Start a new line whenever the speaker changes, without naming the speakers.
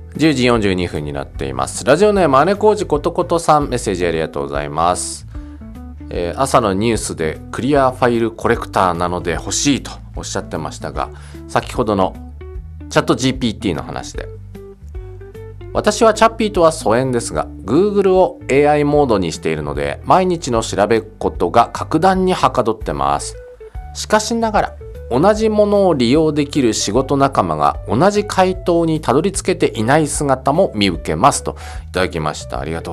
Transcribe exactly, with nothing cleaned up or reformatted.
じゅうじよんじゅうにふんになっています。ラジオネーム姉小路ことことさん、メッセージありがとうございます。えー、朝のニュースでクリアファイルコレクターなので欲しいとおっしゃってましたが、先ほどのチャット ジーピーティー の話で、私はチャッピーとは疎遠ですが Google を エーアイ モードにしているので毎日の調べることが格段にはかどってます。しかしながら同じものを利用できる仕事仲間が同じ回答にたどり着けていない姿も見受けますといただきました。ありがとう